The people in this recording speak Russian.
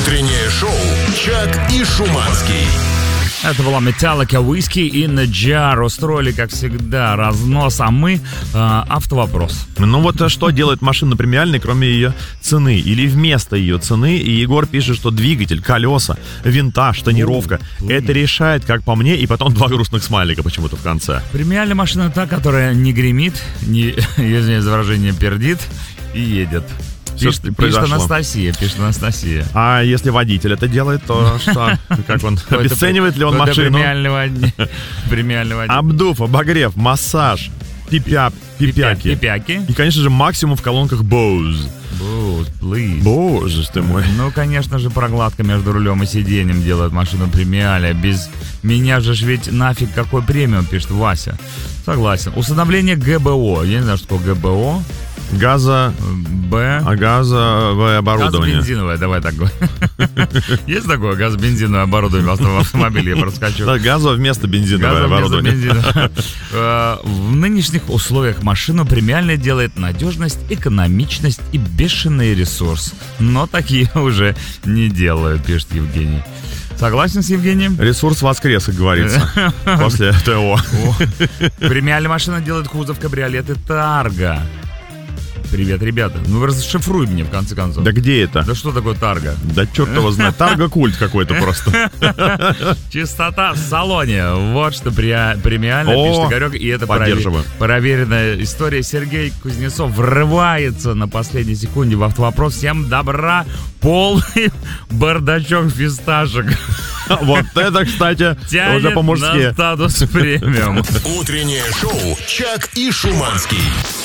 Утреннее шоу «Чак и Шуманский». Это была Metallica Whiskey in a Jar. Устроили, как всегда, разнос, а мы автовопрос. Ну вот что делает машина премиальной, кроме ее цены? Или вместо ее цены? И Егор пишет, что двигатель, колеса, винтаж, тонировка. Это решает, как по мне, и потом 2 грустных смайлика почему-то в конце. Премиальная машина та, которая не гремит, не, извиняюсь за выражение, пердит и едет. Пишет Анастасия. А если водитель это делает, то что? Как он? Обесценивает ли он машину? Премиального. Обдув, обогрев, массаж, пипяки. И, конечно же, максимум в колонках Bose. Боже ты мой. Ну, конечно же, прокладка между рулем и сиденьем делает машину премиальной. Без меня же ведь нафиг какой премиум, пишет Вася. Согласен. Усыновление ГБО. Я не знаю, что такое ГБО. Газовое оборудование. Газобензиновое, давай так говорим. Есть такое газобензиновое оборудование в автомобиле? Я проскочу. Да, газовое вместо бензиновое оборудование. В нынешних условиях машину премиальной делает надежность, экономичность и бешеный ресурс. Но такие уже не делают, пишет Евгений. Согласен с Евгением? Ресурс воскрес, как говорится, после ТО. Премиальная машина делает кузов кабриолеты Тарго. Привет, ребята. Ну, расшифруй мне, в конце концов. Да где это? Да что такое Тарго? Да черт его знает. Тарго-культ какой-то просто. Чистота в салоне. Вот что премиально, пишет Игорек. И это проверенная история. Сергей Кузнецов врывается на последней секунде в автовопрос. Всем добра. Полный бардачок фисташек. Вот это, кстати, уже по-мужски. Тянет на статус премиум. Утреннее шоу «Чак и Шуманский».